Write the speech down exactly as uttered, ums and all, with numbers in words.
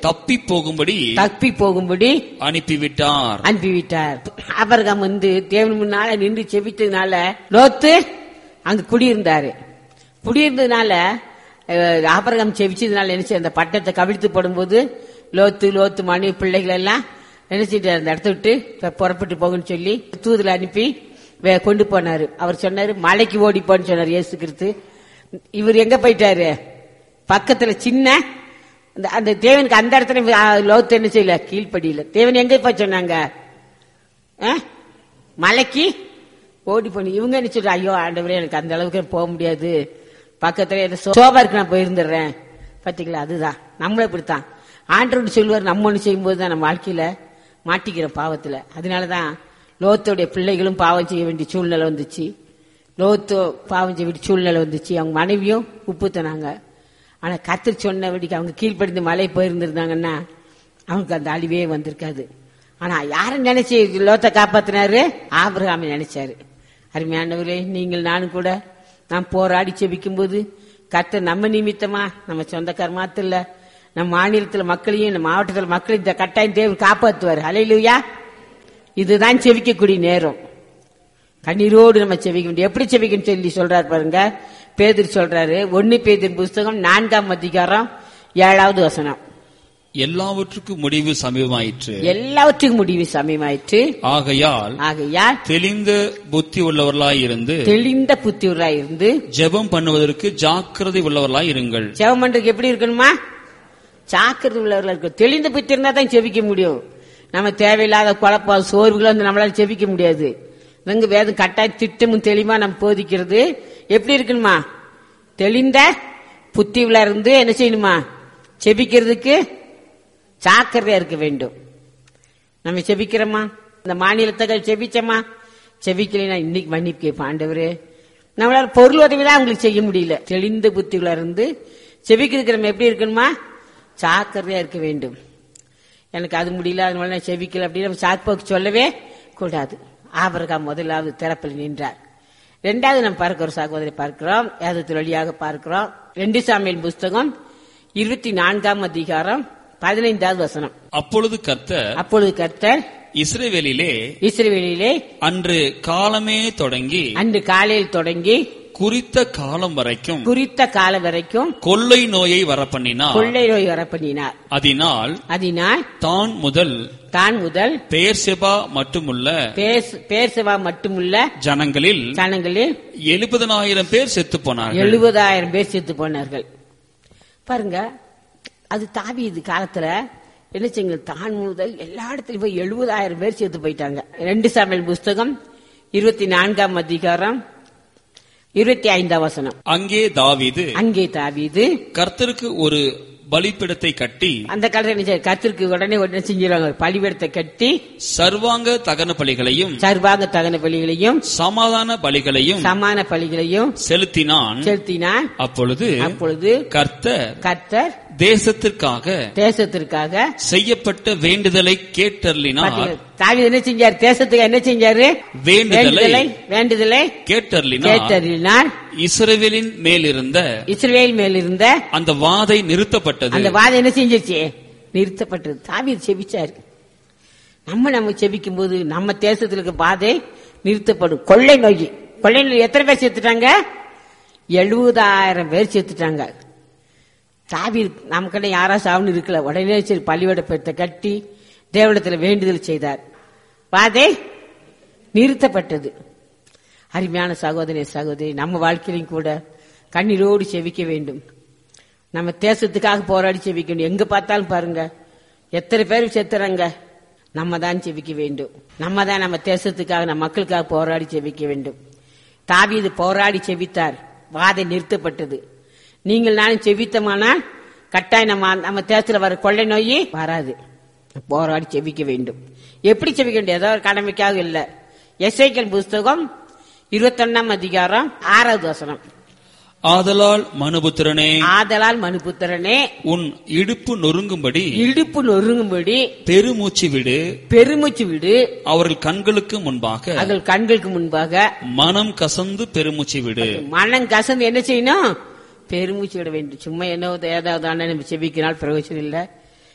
தப்பி போகும்படி தப்பி போகும்படி அனுப்பிவிட்டார் அனுப்பிவிட்டார். ஆபிரகாம் வந்து தேவன் முன்னால நின்று செபித்ததுனால லோத்து அங்க குடியிருந்தாரு. குடியிருந்ததுனால ஆபிரகாம் செபிச்சதுனால என்ன செய்ய அந்த பட்டத்தை கவிழ்த்து போடும்போது லோத்து லோத்து மனைவி பிள்ளைகள் எல்லாம் நினைச்சிட்டு அந்த இடத்த விட்டு புறப்பட்டு போகுன்னு சொல்லி தூதுல அனுப்பி கொண்டு போனாரு. அவர் சொன்னாரு மலைக்கு ஓடி போன்னு சொன்னார் இயேசு கிறிஸ்து. இவர் எங்க போயிட்டாரு? பக்கத்துல சின்ன அந்த தேவனுக்கு அந்த இடத்துல லோத்து என்ன செய்யல, கீழ்படியில. தேவன் எங்க போய் சொன்னாங்க? மலைக்கு ஓடி போன. இவங்க என்ன சொல்ற, ஐயோ ஆண்டவரே எனக்கு அந்த அளவுக்கு போக முடியாது, பக்கத்துல சோபா இருக்கு, நான் போயிருந்துடுறேன். பாத்தீங்களா, அதுதான் நம்மள இப்படித்தான் ஆண்டவர் சொல்லுவார். நம்ம ஒண்ணு செய்யும் போதுதான் நம்ம வாழ்க்கையில மாட்டிக்கிறோம் பாவத்துல. அதனாலதான் லோத்தோடைய பிள்ளைகளும் பாவம் செய்ய வேண்டிய சூழ்நிலை வந்துச்சு. லோத்தோ பாவம் செய்ய வேண்டிய சூழ்நிலை வந்துச்சு. அவங்க மனைவியும் உப்பு தனாங்க. ஆனா கர்த்தர் சொன்னபடிக்கு அவங்க கீழ்ப்படிந்து மலை போயிருந்திருந்தாங்கன்னா அவங்களுக்கு அந்த அழிவே வந்திருக்காது. ஆனா யார நினைச்சு லோத்தை காப்பாத்தினாரு? ஆபிரகாமை நினைச்சாரு. அருமையானவரே, நீங்கள் நானும் கூட நாம் போராடி செபிக்கும் போது கர்த்தர் நம்ம நிமித்தமா, நம்ம சொந்தக்கார மாத்திரம் இல்ல, நம்ம மாநிலத்துல மக்களையும் நம்ம மாவட்டத்துல மக்களையும் இந்த கட்டாயம் தேவன் காப்பாற்றுவார். ஹல்லேலூயா. இதுதான் செபிக்கக்கூடிய நேரம். கண்ணீரோடு நம்ம செபிக்க முடியும். எப்படி செபிக்கணும் சொல்லி சொல்றாரு பாருங்க. பேதுரு சொல்றாரு, ஒன்னு பேதுரு புஸ்தகம் நான்காம் அதிகாரம் ஏழாவது வசனம். எல்லாவற்றுக்கும் முடிவு சமீபமாயிற்று. எல்லாவற்றுக்கும் முடிவு சமீபமாயிற்று. ஆகையால் ஆகையால் தெளிந்த புத்தி உள்ளவர்களாய் இருந்து தெளிந்த புத்தி உள்ளவர்களாய் இருந்து ஜெபம் பண்ணுவதற்கு ஜாக்கிரதை உள்ளவர்களாய் இருங்கள். ஜெபம் பண்றதுக்கு எப்படி இருக்கணுமா? ஜாக்கிரதை உள்ளவர்களா இருக்கும். தெளிந்த புத்தி இருந்தா தான் செபிக்க முடியும். நம்ம தேவையில்லாத குழப்பம் சோர்வுகளை வந்து நம்மளால செபிக்க முடியாது. இங்க வேதம் கட்டாய திட்டமும் தெளிவா நம்ம போதிக்கிறது. எப்படி இருக்கணுமா? தெளிந்த புத்தி உள்ள இருந்து என்ன செய்யணுமா? செபிக்கிறதுக்கு ஜாக்கிரதையா இருக்க வேண்டும். நம்ம செபிக்கிறோமா? இந்த மாநிலத்துகள் செபிச்சோமா? செபிக்கலைன்னா இன்னைக்கு மன்னிப்பு கேட்போம். ஆண்டவரே, நம்மளால பொருள் உதவிதான் அவங்களுக்கு செய்ய முடியல. தெளிந்த புத்தி உள்ள இருந்து செபிக்கிறதுக்கு நம்ம எப்படி இருக்கணுமா? ஜாக்கிரதையா இருக்க வேண்டும். எனக்கு அது முடியல, அதனால நான் செபிக்கல அப்படின்னு நம்ம சாக்கு சொல்லவே கூடாது. ஆபிரகாம் முதலாவது திறப்பில் நின்றார். இரண்டாவது நம்ம பார்க்கிற ஒரு சகோதரி பார்க்கிறோம், வேதத்தின் வழியாக பார்க்கிறோம். ரெண்டு சாமுவேல் புஸ்தகம் இருபத்தி நான்காம் அதிகாரம் பதினைந்தாவது வசனம். அப்பொழுது கர்த்தர் அப்பொழுது கர்த்தர் இஸ்ரவேலிலே இஸ்ரவேலிலே அன்று காலமே தொடங்கி அன்று காலையில் தொடங்கி குறித்த காலம் வரைக்கும் குறித்த காலம் வரைக்கும் கொள்ளை நோயை வரப்பண்ணினார். கொள்ளை நோய் வரப்பண்ணினார். அதனால் அதனால் தான் முதல் தான் முதல் பெயர்செபா மட்டுமுள்ள பெயர்செபா மட்டுமுள்ள ஜனங்களில் ஜனங்களில் எழுபதனாயிரம் பேர் செத்து போனார்கள். எழுபதாயிரம் பேர் செத்து போனார்கள். பாருங்க, அது தாவீது காலத்துல என்ன செய்யுங்க, தான் முதல் எல்லா இடத்துலயும் போய் எழுபதாயிரம் பேர் செத்து போயிட்டாங்க. ரெண்டு சாமுவேல் புஸ்தகம் இருபத்தி நான்காம் அதிகாரம் இருபத்தி ஐந்தாம் வசனம். அங்கே தாவீது அங்கே தாவீது கர்த்தருக்கு ஒரு பலிபீடத்தை கட்டி, அந்த காலத்துல கர்த்தருக்கு உடனே உடனே செஞ்சிருவாங்க, பலிபீடத்தை கட்டி சர்வாங்க தகன பலிகளையும் சர்வாங்க தகன பலிகளையும் சமாதான பலிகளையும் சமான பலிகளையும் செலுத்தினான் செலுத்தினான் அப்பொழுது அப்பொழுது கர்த்தர் கர்த்தர் தேசத்திற்காக தேசத்திற்காக செய்யப்பட்ட வேண்டுதலை கேட்டர்லினார். தாவீது என்ன செஞ்சார்? தேசத்துக்கு என்ன செஞ்சாரு? வேண்டுதலை வேண்டுதலை கேட்டர்லினார். கேட்டர்லினார். இஸ்ரவேலின் மேலிருந்த இஸ்ரவேல் மேலிருந்த அந்த வாதை நிறுத்தப்பட்டது. அந்த வாதை என்ன செஞ்சிருச்சு? நிறுத்தப்பட்டது. தாவீது செபிச்சாரு. நம்ம நம்ம செபிக்கும் போது நம்ம தேசத்துல இருக்க வாதை நிறுத்தப்படும். கொள்ளை நோய் கொள்ளை நோய் எத்தனை பேர் செத்துட்டாங்க? எழுபதாயிரம் பேர் செத்துட்டாங்க. தாவீது நமக்கிட்ட யாரா சாவுன்னு இருக்கல, உடனே சரி பள்ளியோட பெருத்தை கட்டி தேவனிடத்துல வேண்டுதல் செய்தார். வாதை நிறுத்தப்பட்டது. அருமையான சகோதரி சகோதரி, நம்ம வாழ்க்கையிலும் கூட கண்ணீரோடு செவிக்க வேண்டும். நம்ம தேசத்துக்காக போராடி செவிக்க வேண்டும். எங்க பார்த்தாலும் பாருங்க எத்தனை பேர் செத்துறாங்க. நம்ம தான் செவிக்க வேண்டும். நம்ம தான் நம்ம தேசத்துக்காக நம்ம மக்களுக்காக போராடி செவிக்க வேண்டும். தாவீது போராடி செவித்தார், வாதை நிறுத்தப்பட்டது. நீங்கள் நானும் செவித்தமானால் கட்டாயம் நம்ம நம்ம தேசத்துல வர கொள்ளை நோய் வராது. போராடி செவிக்க வேண்டும். எப்படி செவிக்க வேண்டும்? ஏதோ ஒரு கடமைக்காக இல்ல. எசேக்கியேல் புஸ்தகம் இருபத்தி ஒன்னாம் அதிகாரம் ஆறாவது வசனம். ஆதலால் மனுபுத்திரனே ஆதலால் மனுபுத்திரனே உன் இடுப்பு நொறுங்கும்படி இடுப்பு நொறுங்கும்படி பெருமூச்சு விடு பெருமூச்சு விடு அவர்கள் கண்களுக்கு முன்பாக அவர்கள் கண்களுக்கு முன்பாக மனம் கசந்து பெருமூச்சு விடு. மனம் கசந்து என்ன செய்யணும்? பெருமூச்சு விட வேண்டும். சும்மா என்ன ஏதாவது நம்ம செபிக்கினால் பிரயோஜனம் இல்லை.